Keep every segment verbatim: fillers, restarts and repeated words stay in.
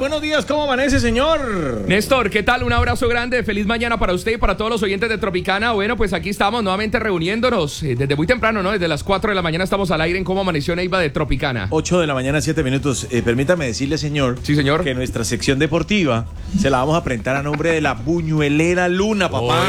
Buenos días, ¿cómo amanece, señor? Néstor, ¿qué tal? Un abrazo grande, feliz mañana para usted y para todos los oyentes de Tropicana. Bueno, pues aquí estamos nuevamente reuniéndonos eh, desde muy temprano, ¿no? Desde las cuatro de la mañana estamos al aire en Cómo Amaneció Neiva de Tropicana. ocho de la mañana, siete minutos. Eh, permítame decirle, señor. Sí, señor. Que nuestra sección deportiva se la vamos a presentar a nombre de la Buñuelera Luna, papá.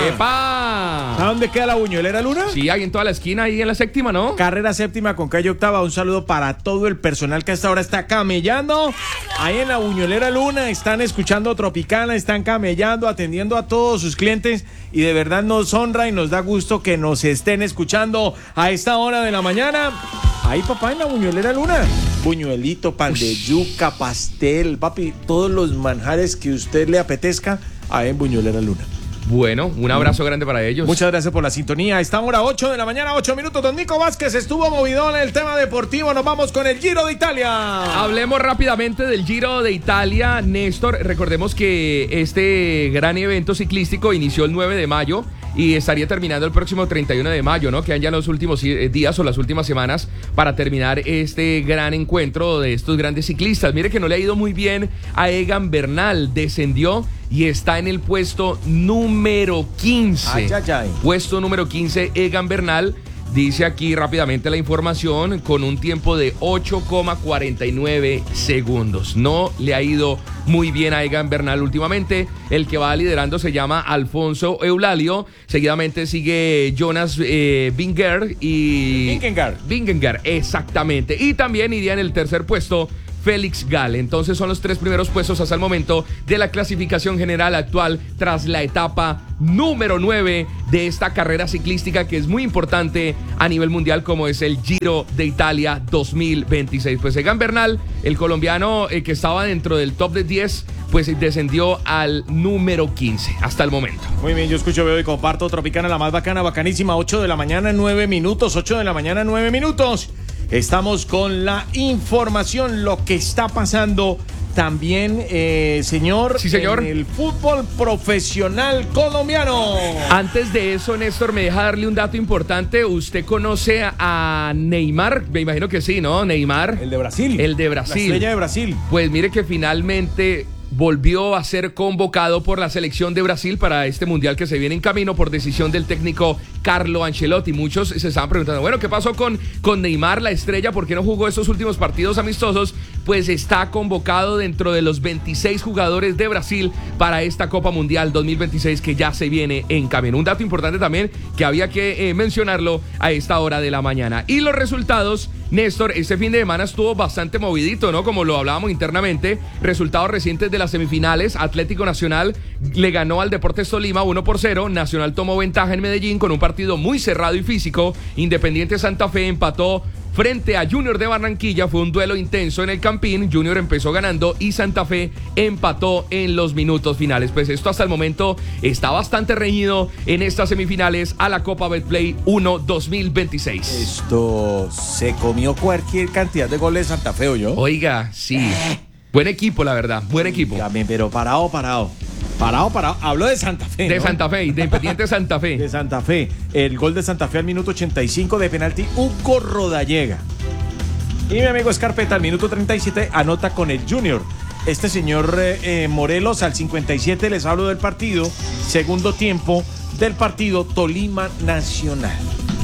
¡Epa! ¿A dónde queda la Buñuelera Luna? Sí, ahí en toda la esquina, ahí en la séptima, ¿no? Carrera séptima con calle octava. Un saludo para todo el personal que hasta ahora está camellando. Ahí en la Buñuelera Luna están escuchando Tropicana, están camellando, atendiendo a todos sus clientes. Y de verdad nos honra y nos da gusto que nos estén escuchando a esta hora de la mañana. Ahí, papá, en la Buñuelera Luna. Buñuelito, pan de yuca, pastel, papi, todos los manjares que usted le apetezca, ahí en Buñuelera Luna. Bueno, un abrazo mm. grande para ellos. Muchas gracias por la sintonía. Esta hora ocho de la mañana, ocho minutos. Don Nico Vázquez estuvo movido en el tema deportivo. Nos vamos con el Giro de Italia. Hablemos rápidamente del Giro de Italia. Néstor, recordemos que este gran evento ciclístico inició el nueve de mayo y estaría terminando el próximo treinta y uno de mayo, ¿no? Quedan ya los últimos días o las últimas semanas para terminar este gran encuentro de estos grandes ciclistas. Mire que no le ha ido muy bien a Egan Bernal. Descendió y está en el puesto número quince. Ay, ay, ay. Puesto número quince, Egan Bernal. Dice aquí rápidamente la información, con un tiempo de ocho coma cuarenta y nueve segundos. No le ha ido muy bien a Egan Bernal últimamente. El que va liderando se llama Alfonso Eulalio. Seguidamente sigue Jonas eh, Vingegaard y... Vingegaard. Vingegaard, exactamente. Y también iría en el tercer puesto Félix Gall. Entonces son los tres primeros puestos hasta el momento de la clasificación general actual tras la etapa número nueve de esta carrera ciclística que es muy importante a nivel mundial, como es el Giro de Italia dos mil veintiséis. Pues Egan Bernal, el colombiano eh, que estaba dentro del top de diez, pues descendió al número quince hasta el momento. Muy bien, yo escucho, veo y comparto Tropicana, la más bacana, bacanísima. ocho de la mañana, nueve minutos. ocho de la mañana, nueve minutos. Estamos con la información, lo que está pasando también, eh, señor, sí, señor, en el fútbol profesional colombiano. Antes de eso, Néstor, me deja darle un dato importante. ¿Usted conoce a Neymar? Me imagino que sí, ¿no? Neymar. El de Brasil. El de Brasil. La estrella de Brasil. Pues mire que finalmente volvió a ser convocado por la selección de Brasil para este mundial que se viene en camino por decisión del técnico Carlo Ancelotti. Muchos se estaban preguntando, bueno, ¿qué pasó con, con Neymar, la estrella? ¿Por qué no jugó estos últimos partidos amistosos? Pues está convocado dentro de los veintiséis jugadores de Brasil para esta Copa Mundial dos mil veintiséis que ya se viene en camino. Un dato importante también que había que eh, mencionarlo a esta hora de la mañana. Y los resultados, Néstor, este fin de semana estuvo bastante movidito, ¿no? Como lo hablábamos internamente, resultados recientes de las semifinales. Atlético Nacional le ganó al Deportes Tolima uno por cero. Nacional tomó ventaja en Medellín con un partido muy cerrado y físico. Independiente Santa Fe empató frente a Junior de Barranquilla. Fue un duelo intenso en el Campín. Junior empezó ganando y Santa Fe empató en los minutos finales. Pues esto hasta el momento está bastante reñido en estas semifinales a la Copa Betplay uno dos mil veintiséis. Esto se comió cualquier cantidad de goles Santa Fe, ¿o yo? Oiga, sí. Buen equipo, la verdad. Buen equipo. También, pero parado, parado. Parado, parado. Hablo de Santa Fe, De ¿no? Santa Fe, de Independiente Santa Fe. De Santa Fe. El gol de Santa Fe al minuto ochenta y cinco de penalti, Hugo Rodallega. Y mi amigo Escarpeta al minuto treinta y siete anota con el Junior. Este señor eh, Morelos al cincuenta y siete, les hablo del partido. Segundo tiempo del partido Tolima Nacional.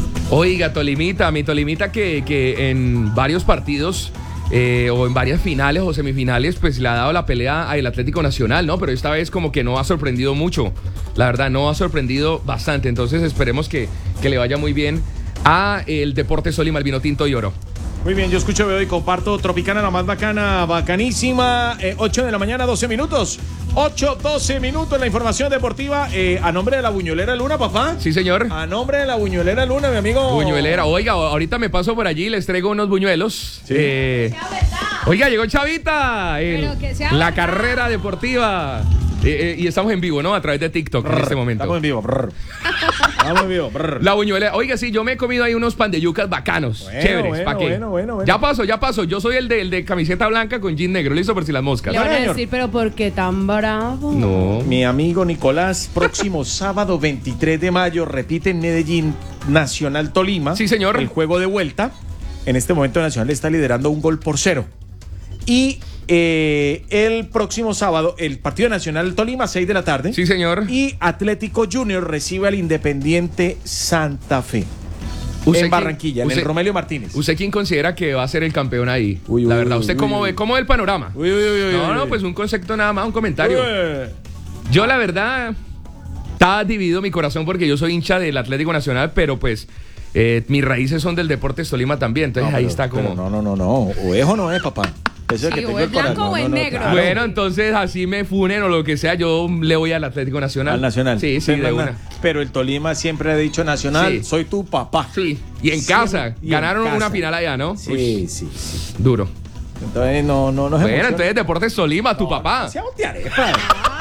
Oiga, Tolimita, mi Tolimita que, que en varios partidos... Eh, o en varias finales o semifinales, pues le ha dado la pelea al Atlético Nacional, ¿no? Pero esta vez como que no ha sorprendido mucho. La verdad, no ha sorprendido bastante. Entonces esperemos que, que le vaya muy bien a el Deportes Tolima, el vino tinto y oro. Muy bien, yo escucho, veo y comparto Tropicana, la más bacana, bacanísima. Eh, ocho de la mañana, doce minutos. ocho, doce minutos en la información deportiva. Eh, a nombre de la Buñuelera Luna, papá. Sí, señor. A nombre de la Buñuelera Luna, mi amigo. Buñuelera. Oiga, ahorita me paso por allí y les traigo unos buñuelos. Sí. Eh, oiga, llegó Chavita. El, la carrera deportiva. Eh, eh, y estamos en vivo, ¿no? A través de TikTok brr, en este momento. Estamos en vivo. Brr. Estamos en vivo. Brr. La Buñuelera. Oiga, sí, yo me he comido ahí unos pan de yucas bacanos. Bueno, chéveres. Bueno, ¿Para qué? Bueno, bueno, bueno. Ya paso, ya paso. Yo soy el de, el de camiseta blanca con jean negro. Listo por si las moscas. Le van a decir, pero ¿por qué tan bravo? No. Mi amigo Nicolás, próximo sábado veintitrés de mayo, repite en Medellín, Nacional Tolima. Sí, señor. El juego de vuelta. En este momento Nacional está liderando un gol por cero. Y Eh, el próximo sábado, el partido nacional del Tolima, seis de la tarde. Sí, señor. Y Atlético Junior recibe al Independiente Santa Fe. ¿Usted En Barranquilla, quién, en el usted, Romelio Martínez. ¿Usted quién considera que va a ser el campeón ahí? Uy, la uy, verdad, ¿usted uy, cómo uy. ve? ¿Cómo ve el panorama? Uy, uy, uy, no, uy, no, uy. pues un concepto nada más, un comentario. Uy. Yo la verdad, está dividido mi corazón porque yo soy hincha del Atlético Nacional, pero pues eh, mis raíces son del Deportes Tolima también, entonces No, ahí pero- está como... pero No, no, no, no. O es o no es, papá. Eso es Sí, que o tengo es el corazón. blanco o No, es no, no, negro. claro. Bueno, entonces así me funen o lo que sea, yo le voy al Atlético Nacional. Al Nacional. Sí, sí, de Pero- una. Pero el Tolima siempre ha dicho Nacional, Sí. soy tu papá. Sí, y en Sí, casa, y en ganaron casa. una final allá, ¿no? Sí, Uy, sí, sí. duro. Entonces no, no, no se Bueno, emociona. entonces Deportes Tolima, tu No, papá. no sea arepa.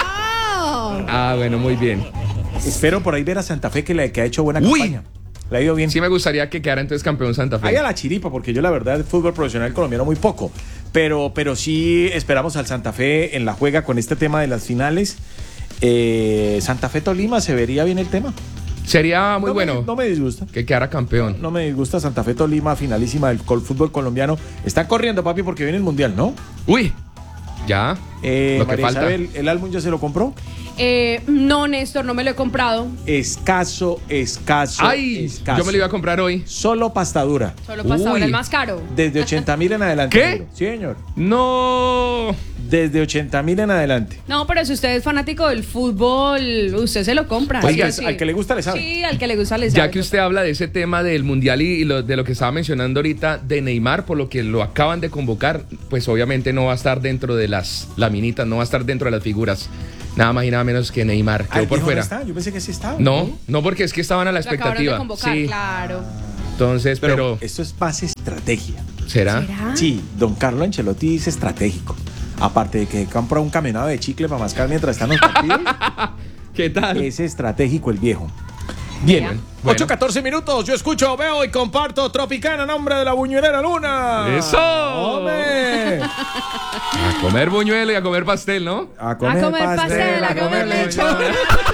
Oh. Ah, bueno, muy bien. Espero por ahí ver a Santa Fe que, le, que ha hecho buena Uy. campaña. Le ha ido bien. Sí me gustaría que quedara entonces campeón Santa Ahí a Fe. la chiripa, porque yo la verdad el fútbol profesional colombiano muy poco. Pero, pero sí esperamos al Santa Fe en la juega con este tema de las finales. Eh, Santa Fe Tolima, se vería bien el tema. Sería muy no bueno Me, no me disgusta. que quedara campeón. No me disgusta Santa Fe Tolima, finalísima del col- fútbol colombiano. Están corriendo, papi, porque viene el mundial, ¿no? Uy, ya. Eh, Lo que María falta. Isabel, ¿el álbum ya se lo compró? Eh, no, Néstor, no me lo he comprado. Escaso, escaso. Ay, escaso. yo me lo iba a comprar hoy. Solo pastadura. Solo pasa Uy. ahora el más caro. Desde ochenta mil en adelante. ¿Qué? negro. Sí, señor. No. Desde ochenta mil en adelante. No, pero si usted es fanático del fútbol, usted se lo compra. Oiga, sí, al que le gusta le sabe. Sí, al que le gusta le sabe. Ya que usted habla de ese tema del mundial y, y lo- de lo que estaba mencionando ahorita de Neymar, por lo que lo acaban de convocar, pues obviamente no va a estar dentro de las laminitas, no va a estar dentro de las figuras. Nada más y nada menos que Neymar, Ah, quedó ¿el por viejo no fuera. está? Yo pensé que sí estaba. No, no porque es que estaban a la Lo acabaron de expectativa. convocar, Sí. claro. Entonces, Pero, pero, esto es más estrategia. ¿será? ¿Será? Sí, don Carlo Ancelotti es estratégico. Aparte de que compra un caminado de chicle para mascar mientras están los partidos, ¿Qué tal? es estratégico el viejo. Bien, Bueno. ocho catorce minutos. Yo escucho, veo y comparto Tropicana, nombre de la Buñuelera Luna. ¡Eso! ¡Hombre! A comer buñuelo y a comer pastel, ¿no? A A comer pastel, a comer lechón.